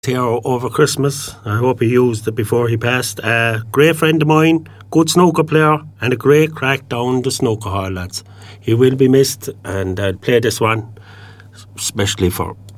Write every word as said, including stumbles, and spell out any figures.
here over Christmas. I hope he used it before he passed. A uh, great friend of mine, good snooker player, and a great crack down the snooker hall, lads. He will be missed, and I'll play this one especially for